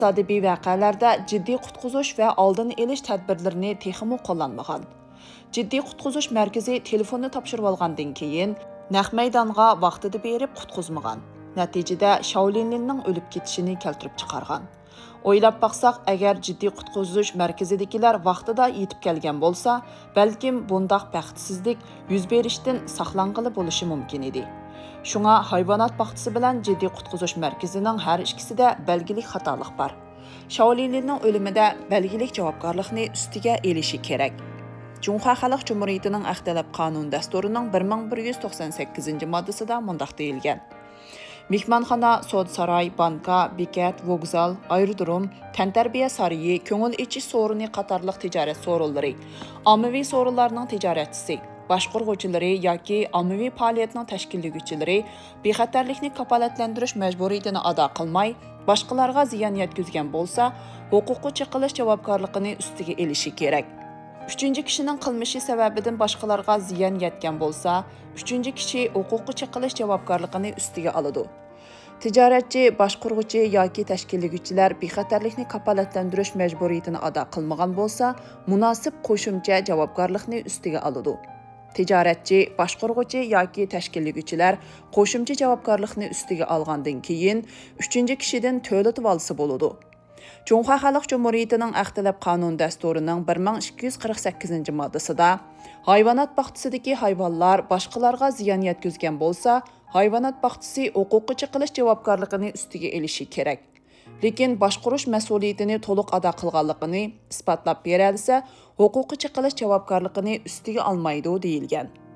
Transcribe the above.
Iqtisodiy voqealarda jiddiy qutqizish va oldini olish tadbirlarini texmo qo'llanmagan. Jiddiy qutqizish markazi telefonni topshirib olgandan keyin naq maydonga vaqtida berib qutqizmagan. Natijada Shaolinning o'lib ketishini keltirib chiqargan. O'ylab baqsaq, agar jiddiy qutqizish markazidagilar vaqtida yetib kelgan bo'lsa, balkim bundaq baxtsizlik yuz berishdan saqlanqili bo'lishi mumkin edi. Шуңа hayvonot bog'chasi bilan jiddiy qutqizish markazining har ikkisida belgilik xatolik bor. Shaolinning o'limida belgilik javobgarlikni ustiga elishi kerak. Cumhuriyet Xalq Cumhuriyetining Axtalab qonun dasturining 1198-moddasida mundaq deyilgan. Mehmonxona, sod saroy, banka, bekat, vokzal, aerodrom, tantarbiya sarayi, ko'ngil ichish so'rini qatorliq tijorat so'rinlari, ommaviy so'rinlarning tijoratchisi, boshqaruvchilari yoki ommaviy faoliyatning tashkillovchilari bexatarlikni kafolatlantirish majburiyatini ado qilmay, boshqalarga ziyon yetkazgan bo'lsa, huquqi chiqilish javobgarligini ustiga elishi kerak. Uchinchi kishining qilmishi sababidan boshqalarga ziyon yetgan bo'lsa, uchinchi kishi huquqi chiqilish javobgarligini ustiga oladi. Tijoratchi, boshqaruvchi yoki tashkillovchilar bexatarlikni kafolatlantirish majburiyatini ado qilmagan bo'lsa, munosib qo'shimcha javobgarlikni ustiga oladi. Tijoratchi, boshqaruvchi yoki tashkillovchilar qo'shimcha javobgarlikni ustiga olgandan keyin uchinchi kishidan to'latib olsa bo'ladi. Cumhuriyet Xalq Cumhuriyetining Axtalab qonun dasturining 1248-moddasida hayvonot bog'chasidagi hayvonlar boshqalarga ziyon yetkazgan bo'lsa, hayvonot bog'chasi huquqi chiqilish javobgarligini ustiga elishi kerak. Lekin boshqarish mas'uliyatini to'liq ado qilganligini isbotlab bersa, huquqi chiqilish javobgarligini ustiga olmaydi deyilgan.